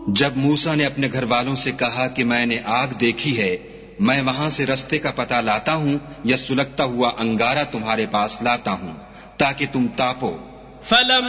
जब मूसा ने अपने घर वालों से कहा कि मैंने आग देखी है, मैं वहां से रास्ते का पता लाता हूं या सुलगता हुआ अंगारा तुम्हारे पास लाता हूं ताकि तुम तापो।